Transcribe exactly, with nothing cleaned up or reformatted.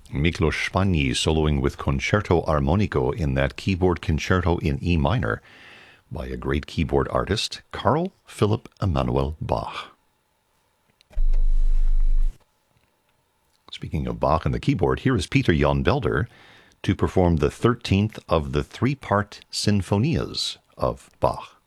Miklos Spani soloing with Concerto Armonico in that keyboard concerto in E minor by a great keyboard artist, Carl Philipp Emanuel Bach. Speaking of Bach and the keyboard, here is Peter Jan Belder to perform the thirteenth of the three-part sinfonias of Bach.